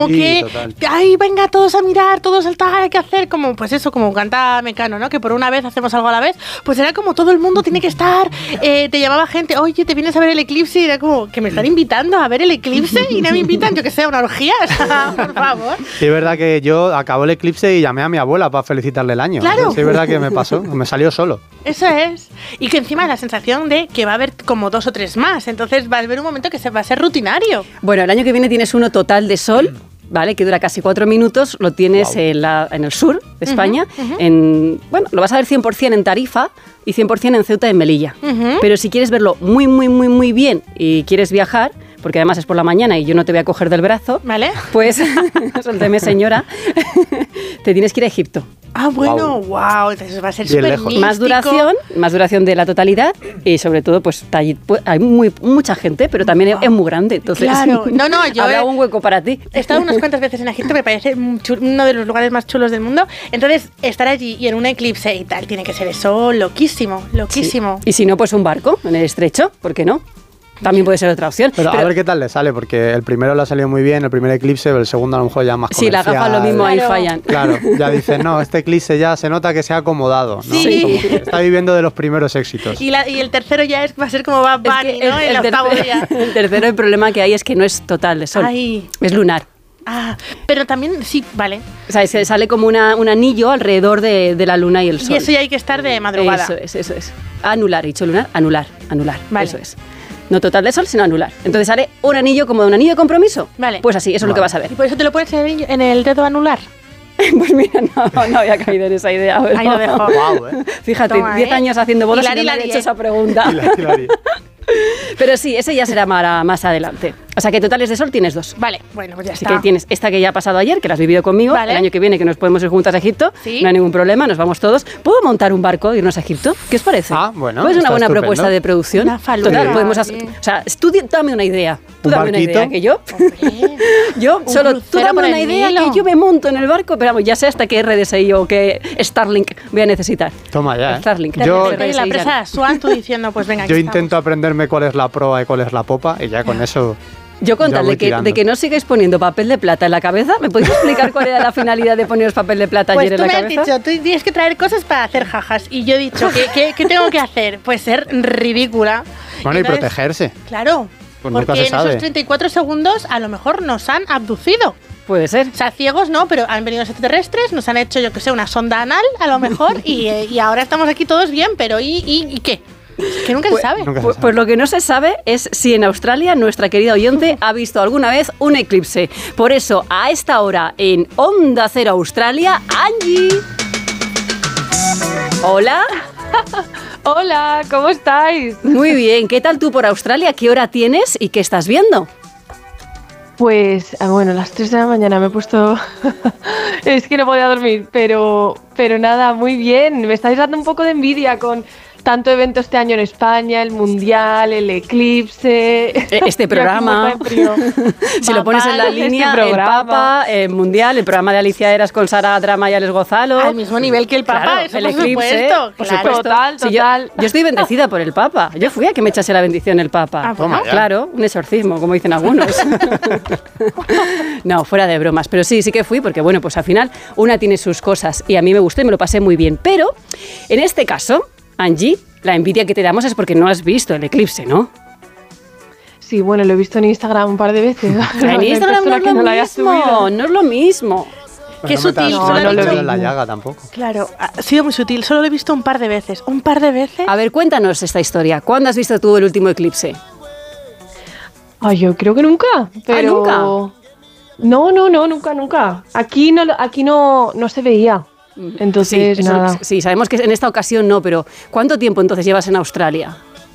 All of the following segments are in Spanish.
que, ay, venga, todos a mirar, todos al tal, hay que hacer como, pues eso, como canta Mecano, ¿no? Que por una vez hacemos algo a la vez, pues era como todo el mundo tiene que estar, te llamaba gente, oye, ¿te vienes a ver el eclipse? Y era como, que me están invitando a ver el eclipse y no me invitan, yo que sé, a una orgía, o sea, por favor. Sí, es verdad que yo acabó el eclipse y llamé a mi abuela para felicitarle el año. Claro. Sí, es verdad que me pasó, me salió solo. Eso es. Y que encima la sensación de que va a haber como 2 o 3 más, entonces va a haber un momento que se va a ser rutinario. Bueno, el año que viene tienes uno total de sol, ¿vale? Que dura casi 4 minutos, lo tienes en el sur de España, bueno, lo vas a ver 100% en Tarifa y 100% en Ceuta y en Melilla. Pero si quieres verlo muy, muy, muy, muy bien y quieres viajar, porque además es por la mañana y yo no te voy a coger del brazo, ¿vale? Pues, suélteme señora, te tienes que ir a Egipto. Ah, bueno, wow, entonces va a ser súper místico. Más duración de la totalidad y sobre todo, pues hay mucha gente, pero también es muy grande, entonces claro. No, yo habrá un hueco para ti. He estado unas cuantas veces en Egipto, me parece uno de los lugares más chulos del mundo, entonces estar allí y en un eclipse y tal, tiene que ser eso loquísimo, loquísimo. Sí. Y si no, pues un barco en el estrecho, ¿por qué no? También puede ser otra opción. Pero a ver qué tal le sale, porque el primero le ha salido muy bien, el primer eclipse, pero el segundo a lo mejor ya más comercial. Sí, las gafas lo mismo, ahí fallan. Claro, ya dicen, no, este eclipse ya se nota que se ha acomodado, ¿no? Sí. Está viviendo de los primeros éxitos. Y el tercero ya va a ser como Bad Bunny, ¿no? El octavo día. El tercero, el problema que hay es que no es total de sol, es lunar. Ah, pero también, sí, vale. O sea, se sale como un anillo alrededor de la luna y el sol. Y eso ya hay que estar de madrugada. Eso es. Anular, he dicho lunar, anular. Vale. Eso es. No total de sol, sino anular. Entonces sale un anillo como de un anillo de compromiso. Vale. Pues así, eso es lo que vas a ver. ¿Y por eso te lo pones en el dedo anular? Pues mira, no había caído en esa idea. Ahí lo dejo. Wow, Fíjate, Toma, 10 años haciendo bodas y no me han hecho esa pregunta. Pero sí, ese ya será más adelante. O sea que totales de sol tienes 2. Vale, bueno, pues ya Así está. que tienes esta que ya ha pasado ayer, que la has vivido conmigo. Vale. El año que viene, que nos podemos ir juntas a Egipto. ¿Sí? No hay ningún problema, nos vamos todos. ¿Puedo montar un barco e irnos a Egipto? ¿Qué os parece? Ah, bueno. Pues es una buena estupendo. propuesta de producción. Una faluda. Total, podemos hacer. O sea, tú dame una idea. Tú ¿Un dame una barquito? idea que yo. Hombre, Yo un solo tú crucero dame por una el idea Nilo. que yo me monto en el barco, pero vamos, ya sé hasta qué RDSI o qué Starlink voy a necesitar. Toma ya, Starlink. Yo- en la presa de Asuán, tú diciendo, pues venga, aquí Yo estamos. intento aprenderme cuál es la proa y cuál es la popa y ya con eso... Yo con Ya tal voy de que tirando. no sigáis poniendo papel de plata en la cabeza, ¿me podéis explicar cuál era la finalidad de poneros papel de plata Pues ayer tú en me la has cabeza? dicho, tú tienes que traer cosas para hacer jajas. Y yo he dicho, ¿qué tengo que hacer? Pues ser ridícula. Bueno, y Entonces, protegerse. Claro, Pues nunca porque se en esos sabe. 34 segundos a lo mejor nos han abducido. Puede ser. O sea, ciegos no, pero han venido extraterrestres, nos han hecho, yo que sé, una sonda anal a lo mejor y ahora estamos aquí todos bien, pero ¿y qué? Es que nunca se sabe. Nunca se Pues, sabe. pues lo que no se sabe es si en Australia nuestra querida oyente ha visto alguna vez un eclipse. Por eso, a esta hora en Onda Cero Australia, Angie. Hola. Hola, ¿cómo estáis? Muy bien. ¿Qué tal tú por Australia? ¿Qué hora tienes y qué estás viendo? Pues, bueno, a las 3 de la mañana me he puesto... es que no podía dormir, pero nada, muy bien. Me estáis dando un poco de envidia con tanto evento este año en España, el Mundial, el eclipse... Este programa, si lo pones en la línea, el Papa, el Mundial, el programa de Alicia Eras con Sara Drama y Alex Gonzalo. Al mismo nivel que el Papa, Claro, eso el por eclipse, supuesto. por Claro. supuesto. Total, Sí, total. yo estoy bendecida por el Papa. Yo fui a que me echase la bendición el Papa. Ah, bueno. Toma ya. Claro, un exorcismo, como dicen algunos. No, fuera de bromas. Pero sí que fui porque, bueno, pues al final una tiene sus cosas y a mí me gustó y me lo pasé muy bien. Pero, en este caso, Angie, la envidia que te damos es porque no has visto el eclipse, ¿no? Sí, bueno, lo he visto en Instagram un par de veces. En Instagram no es lo mismo, no es lo mismo. Qué Pues no metas sutil, solo solo el lo he dedo visto. en la llaga tampoco. Claro, ha sido muy sutil, solo lo he visto un par de veces. ¿Un par de veces? A ver, cuéntanos esta historia. ¿Cuándo has visto tú el último eclipse? Ay, yo creo que nunca, pero... ¿nunca? No, nunca. Aquí no se veía. Entonces, sí, nada. sí, sabemos que en esta ocasión no, pero ¿cuánto tiempo entonces llevas en Australia?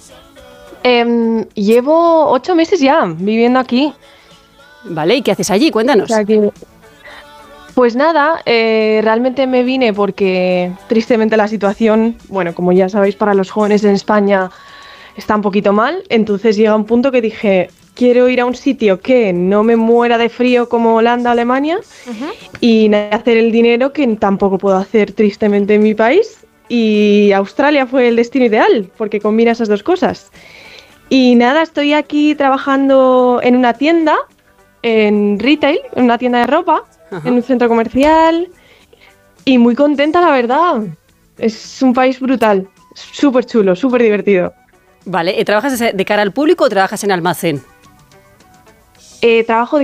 Llevo 8 meses ya viviendo aquí. ¿Vale? ¿Y qué haces allí? Cuéntanos. O sea que, pues nada, realmente me vine porque tristemente la situación, bueno, como ya sabéis, para los jóvenes en España está un poquito mal. Entonces llega un punto que dije, quiero ir a un sitio que no me muera de frío como Holanda, Alemania, y hacer el dinero que tampoco puedo hacer tristemente en mi país. Y Australia fue el destino ideal porque combina esas dos cosas. Y nada, estoy aquí trabajando en una tienda en retail, en una tienda de ropa, Ajá. en un centro comercial, y muy contenta, la verdad. Es un país brutal, súper chulo, súper divertido. Vale, ¿trabajas de cara al público o trabajas en almacén? Trabajo